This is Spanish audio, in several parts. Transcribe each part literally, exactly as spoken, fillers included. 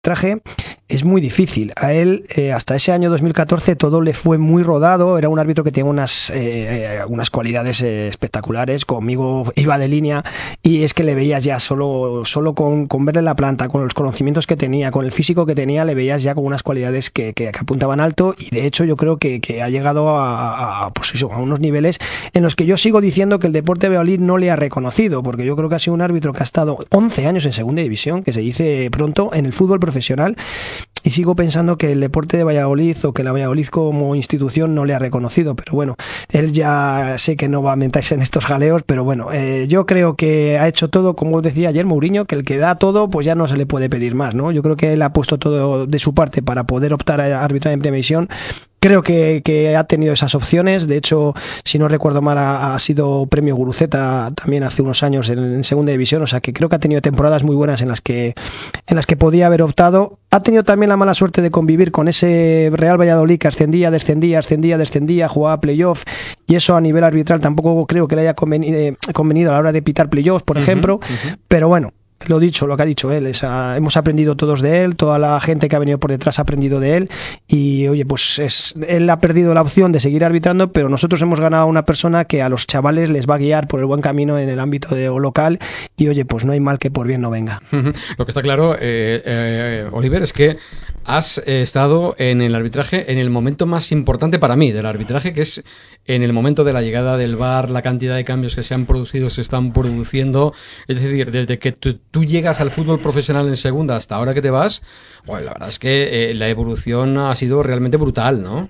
arbitraje es muy difícil. A él, eh, hasta ese año dos mil catorce, todo le fue muy rodado. Era un árbitro que tenía unas, eh, unas cualidades eh, espectaculares. Conmigo iba de línea y es que le veías ya solo, solo con, con verle la planta, con los conocimientos que tenía, con el físico que tenía, le veías ya con unas cualidades que, que, que apuntaban alto, y de hecho yo creo que, que ha llegado a, a, pues eso, a unos niveles en los que yo sigo diciendo que el Deporte Valladolid no le ha reconocido, porque yo creo que ha sido un árbitro que ha estado once años en segunda división, que se dice pronto, en el fútbol profesional. Y sigo pensando que el Deporte de Valladolid o que la Valladolid como institución no le ha reconocido, pero bueno, él ya sé que no va a meterse en estos jaleos, pero bueno, eh, yo creo que ha hecho todo, como decía ayer Mourinho, que el que da todo, pues ya no se le puede pedir más, ¿no? Yo creo que él ha puesto todo de su parte para poder optar a arbitrar en Primera División. Creo que, que ha tenido esas opciones. De hecho, si no recuerdo mal, ha, ha sido premio Guruceta también hace unos años en, en segunda división. O sea que creo que ha tenido temporadas muy buenas en las que en las que podía haber optado. Ha tenido también la mala suerte de convivir con ese Real Valladolid que ascendía, descendía, ascendía, descendía, jugaba playoff, y eso a nivel arbitral tampoco creo que le haya convenido, convenido a la hora de pitar playoff, por uh-huh, ejemplo. Uh-huh. Pero bueno, lo dicho, lo que ha dicho él, es, uh, hemos aprendido todos de él, toda la gente que ha venido por detrás ha aprendido de él, y oye, pues es, él ha perdido la opción de seguir arbitrando, pero nosotros hemos ganado a una persona que a los chavales les va a guiar por el buen camino en el ámbito de, local, y oye, pues no hay mal que por bien no venga. Lo que está claro, eh, eh, Oliver, es que has eh, estado en el arbitraje en el momento más importante para mí del arbitraje, que es en el momento de la llegada del V A R, la cantidad de cambios que se han producido, se están produciendo, es decir, desde que tú, tú llegas al fútbol profesional en segunda hasta ahora que te vas, bueno, la verdad es que eh, la evolución ha sido realmente brutal, ¿no?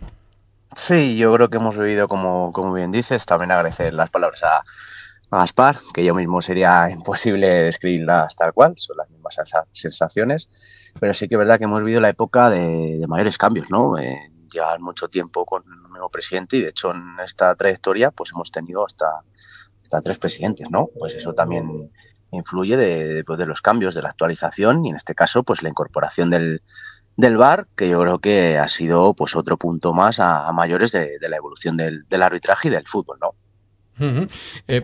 Sí, yo creo que hemos vivido, como, como bien dices, también agradecer las palabras a, a Gaspar, que yo mismo sería imposible describirlas tal cual, son las mismas sensaciones, pero sí que es verdad que hemos vivido la época de, de mayores cambios, ¿no? Eh, llevar mucho tiempo con el nuevo presidente, y de hecho en esta trayectoria pues hemos tenido hasta, hasta tres presidentes, ¿no? Pues eso también influye de, de, pues de los cambios, de la actualización, y en este caso pues la incorporación del, del V A R, que yo creo que ha sido pues otro punto más a, a mayores de, de la evolución del, del arbitraje y del fútbol, ¿no? Uh-huh. Eh,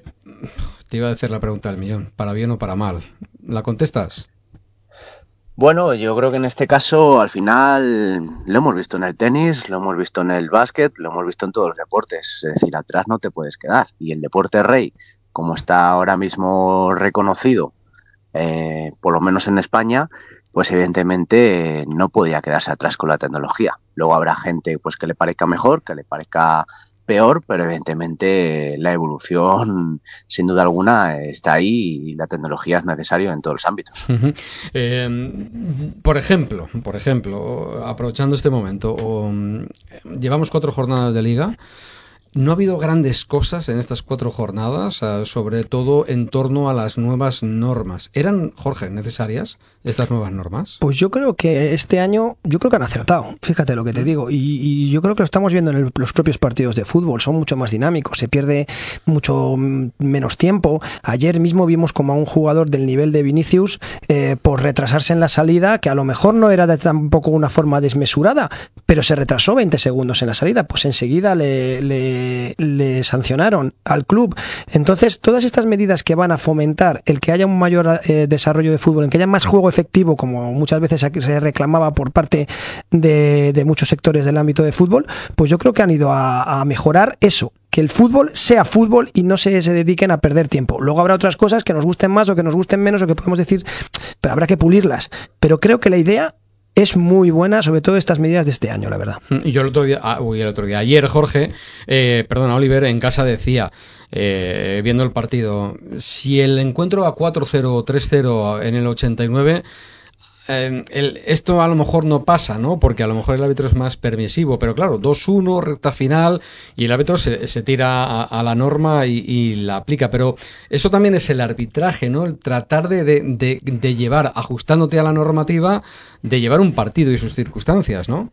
te iba a hacer la pregunta del millón, ¿para bien o para mal? ¿La contestas? Bueno, yo creo que en este caso, al final, lo hemos visto en el tenis, lo hemos visto en el básquet, lo hemos visto en todos los deportes. Es decir, atrás no te puedes quedar. Y el deporte rey, como está ahora mismo reconocido, eh, por lo menos en España, pues evidentemente eh, no podía quedarse atrás con la tecnología. Luego habrá gente pues que le parezca mejor, que le parezca peor, pero evidentemente la evolución, sin duda alguna, está ahí, y la tecnología es necesaria en todos los ámbitos. Uh-huh. Eh, por ejemplo, por ejemplo, aprovechando este momento, um, llevamos cuatro jornadas de liga. No ha habido grandes cosas en estas cuatro jornadas, uh, sobre todo en torno a las nuevas normas. ¿Eran, Jorge, necesarias estas nuevas normas? Pues yo creo que este año, yo creo que han acertado, fíjate lo que te digo, y, y yo creo que lo estamos viendo en el, los propios partidos de fútbol, son mucho más dinámicos, se pierde mucho menos tiempo. Ayer mismo vimos como a un jugador del nivel de Vinicius, eh, por retrasarse en la salida, que a lo mejor no era de tampoco una forma desmesurada, pero se retrasó veinte segundos en la salida, pues enseguida le... le le sancionaron al club. Entonces, todas estas medidas que van a fomentar el que haya un mayor eh, desarrollo de fútbol, en que haya más juego efectivo, como muchas veces aquí se reclamaba por parte de, de muchos sectores del ámbito de fútbol, pues yo creo que han ido a, a mejorar eso, que el fútbol sea fútbol y no se, se dediquen a perder tiempo. Luego habrá otras cosas que nos gusten más o que nos gusten menos, o que podemos decir, pero habrá que pulirlas. Pero creo que la idea es muy buena, sobre todo estas medidas de este año, la verdad. Yo el otro día, ah, uy, el otro día, ayer Jorge, eh, perdona, Oliver, en casa decía, eh, viendo el partido, si el encuentro va cuatro cero o tres cero en el ochenta y nueve, eh, el, esto a lo mejor no pasa, ¿no? Porque a lo mejor el árbitro es más permisivo, pero claro, dos uno, recta final, y el árbitro se, se tira a, a la norma y, y la aplica. Pero eso también es el arbitraje, ¿no? El tratar de, de, de, de llevar, ajustándote a la normativa, de llevar un partido y sus circunstancias, ¿no?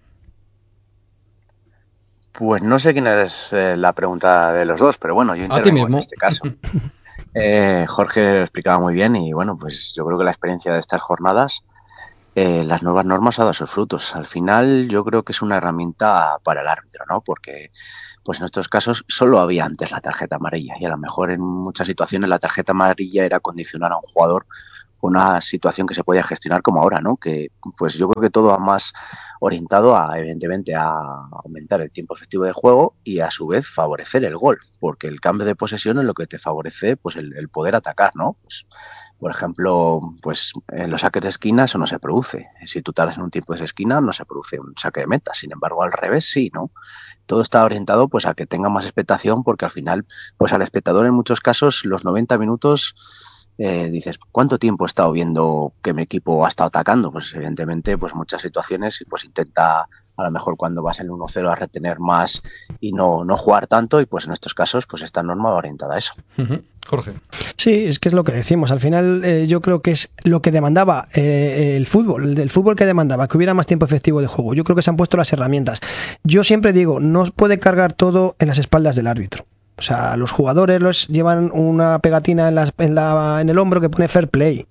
Pues no sé quién es eh, la pregunta de los dos, pero bueno, yo intervengo en este caso. eh, Jorge lo explicaba muy bien, y bueno, pues yo creo que la experiencia de estas jornadas, Eh, las nuevas normas han dado sus frutos. Al final yo creo que es una herramienta para el árbitro, ¿no? Porque pues en estos casos solo había antes la tarjeta amarilla, y a lo mejor en muchas situaciones la tarjeta amarilla era condicionar a un jugador una situación que se podía gestionar como ahora, ¿no? Que pues yo creo que todo va más orientado a, evidentemente, a aumentar el tiempo efectivo de juego y a su vez favorecer el gol, porque el cambio de posesión es lo que te favorece pues el, el poder atacar, ¿no? Pues, por ejemplo, pues en los saques de esquina eso no se produce. Si tú tardas en un tiempo de esquina no se produce un saque de meta. Sin embargo, al revés sí, ¿no? Todo está orientado pues a que tenga más expectación, porque al final, pues al espectador en muchos casos los noventa minutos eh, dices, ¿cuánto tiempo he estado viendo que mi equipo ha estado atacando? Pues evidentemente, pues muchas situaciones y pues intenta a lo mejor cuando vas en uno cero a retener más y no, no jugar tanto, y pues en estos casos pues esta norma va orientada a eso. Uh-huh. Jorge. Sí, es que es lo que decimos. Al final eh, yo creo que es lo que demandaba eh, el fútbol, el del fútbol que demandaba, que hubiera más tiempo efectivo de juego. Yo creo que se han puesto las herramientas. Yo siempre digo, no puede cargar todo en las espaldas del árbitro. O sea, los jugadores los llevan una pegatina en, la, en, la, en el hombro que pone fair play.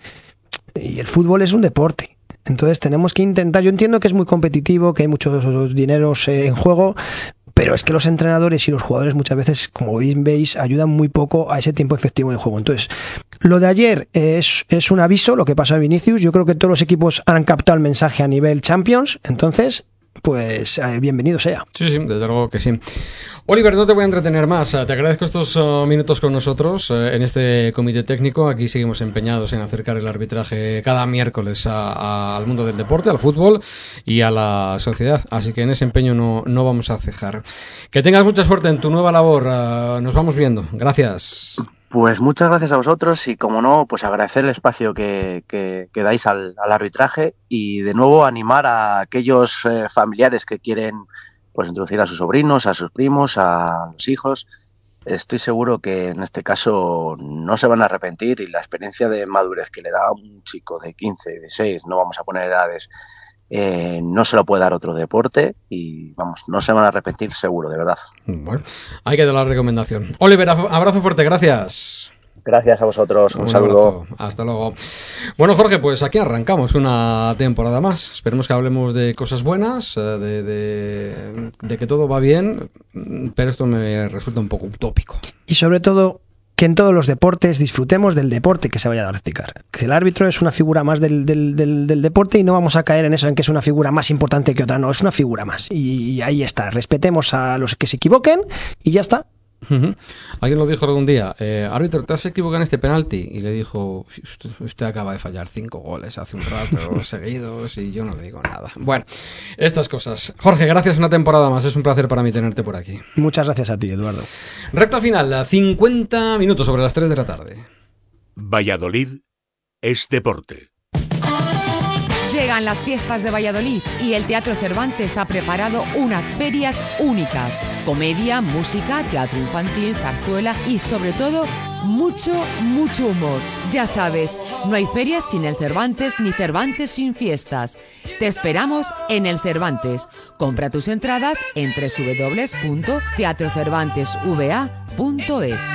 Y el fútbol es un deporte. Entonces tenemos que intentar, yo entiendo que es muy competitivo, que hay muchos dineros eh, en juego, pero es que los entrenadores y los jugadores muchas veces, como veis, ayudan muy poco a ese tiempo efectivo de juego. Entonces, lo de ayer es, es un aviso, lo que pasó a Vinicius. Yo creo que todos los equipos han captado el mensaje a nivel Champions, entonces, pues eh, bienvenido sea. Sí, sí, desde luego que sí. Oliver, no te voy a entretener más. Te agradezco estos uh, minutos con nosotros uh, en este comité técnico. Aquí seguimos empeñados en acercar el arbitraje cada miércoles a, a, al mundo del deporte, al fútbol y a la sociedad. Así que en ese empeño no, no vamos a cejar. Que tengas mucha suerte en tu nueva labor. Uh, nos vamos viendo. Gracias. Pues muchas gracias a vosotros y, como no, pues agradecer el espacio que, que, que dais al, al arbitraje y de nuevo animar a aquellos eh, familiares que quieren pues introducir a sus sobrinos, a sus primos, a los hijos. Estoy seguro que en este caso no se van a arrepentir, y la experiencia de madurez que le da a un chico de quince, dieciséis, no vamos a poner edades, eh, no se lo puede dar otro deporte, y vamos, no se van a arrepentir seguro, de verdad. Bueno, hay que dar la recomendación. Oliver, abrazo fuerte, gracias. Gracias a vosotros, un, un saludo. Abrazo. Hasta luego. Bueno, Jorge, pues aquí arrancamos una temporada más. Esperemos que hablemos de cosas buenas, de, de, de que todo va bien, pero esto me resulta un poco utópico. Y sobre todo, que en todos los deportes disfrutemos del deporte que se vaya a practicar. Que el árbitro es una figura más del, del, del, del deporte, y no vamos a caer en eso, en que es una figura más importante que otra. No, es una figura más. Y ahí está. Respetemos a los que se equivoquen y ya está. Uh-huh. Alguien lo dijo algún día, eh, árbitro, te has equivocado en este penalti, y le dijo, usted, usted acaba de fallar cinco goles hace un rato seguidos y yo no le digo nada. Bueno, estas cosas. Jorge, gracias una temporada más, es un placer para mí tenerte por aquí. Muchas gracias a ti, Eduardo. Recta final, cincuenta minutos sobre las tres de la tarde. Valladolid es deporte. Llegan las fiestas de Valladolid y el Teatro Cervantes ha preparado unas ferias únicas. Comedia, música, teatro infantil, zarzuela y, sobre todo, mucho, mucho humor. Ya sabes, no hay ferias sin el Cervantes ni Cervantes sin fiestas. Te esperamos en el Cervantes. Compra tus entradas en doble u doble u doble u punto teatro cervantes v a punto es.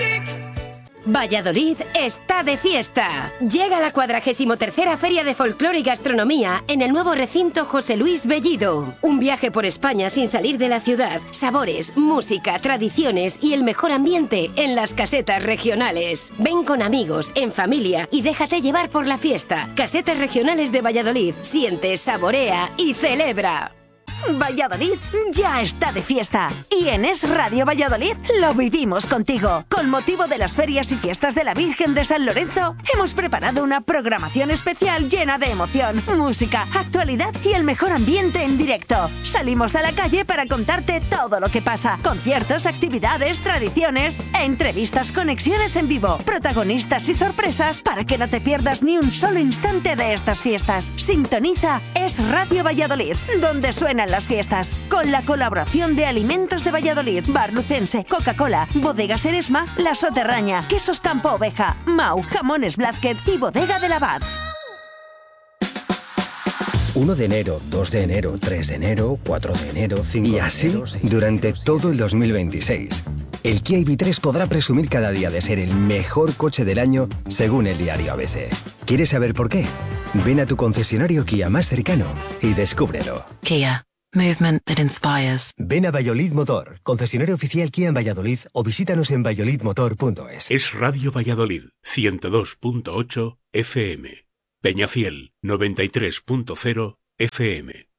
Valladolid está de fiesta. Llega la cuadragésimo tercera Feria de Folclore y Gastronomía en el nuevo recinto José Luis Bellido. Un viaje por España sin salir de la ciudad. Sabores, música, tradiciones y el mejor ambiente en las casetas regionales. Ven con amigos, en familia y déjate llevar por la fiesta. Casetas regionales de Valladolid. Siente, saborea y celebra. Valladolid ya está de fiesta y en Es Radio Valladolid lo vivimos contigo. Con motivo de las ferias y fiestas de la Virgen de San Lorenzo, hemos preparado una programación especial llena de emoción, música, actualidad y el mejor ambiente en directo. Salimos a la calle para contarte todo lo que pasa. Conciertos, actividades, tradiciones, entrevistas, conexiones en vivo, protagonistas y sorpresas para que no te pierdas ni un solo instante de estas fiestas. Sintoniza Es Radio Valladolid, donde suenan las fiestas, con la colaboración de Alimentos de Valladolid, Bar Lucense, Coca-Cola, Bodegas Eresma, La Soterraña, Quesos Campo Oveja, Mau, Jamones Blázquez y Bodega del Abad. uno de enero, dos de enero, tres de enero, cuatro de enero, cinco de enero... Y así durante todo el dos mil veintiséis. El Kia I V tres podrá presumir cada día de ser el mejor coche del año según el diario A B C. ¿Quieres saber por qué? Ven a tu concesionario Kia más cercano y descúbrelo. Kia. Movement that inspires. Ven a Valladolid Motor, concesionario oficial Kia en Valladolid, o visítanos en valladolid motor punto es. Es Radio Valladolid, ciento dos punto ocho F M. Peñafiel, noventa y tres punto cero F M.